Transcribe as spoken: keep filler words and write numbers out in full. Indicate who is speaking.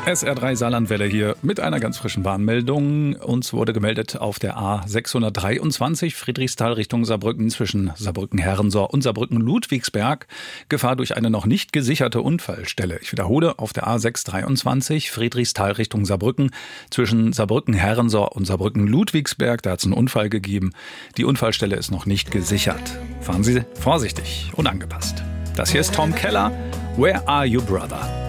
Speaker 1: S R drei Saarlandwelle hier mit einer ganz frischen Warnmeldung. Uns wurde gemeldet auf der A sechshundertdreiundzwanzig Friedrichsthal Richtung Saarbrücken zwischen Saarbrücken-Herrensohr und Saarbrücken-Ludwigsberg. Gefahr durch eine noch nicht gesicherte Unfallstelle. Ich wiederhole, auf der A sechshundertdreiundzwanzig Friedrichsthal Richtung Saarbrücken zwischen Saarbrücken-Herrensohr und Saarbrücken-Ludwigsberg. Da hat es einen Unfall gegeben. Die Unfallstelle ist noch nicht gesichert. Fahren Sie vorsichtig und angepasst. Das hier ist Tom Keller. Where are you, brother?